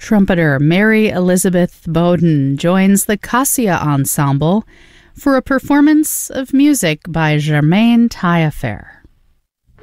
Trumpeter Mary Elizabeth Bowden joins the Cassia Ensemble for a performance of music by Germaine Taillefer.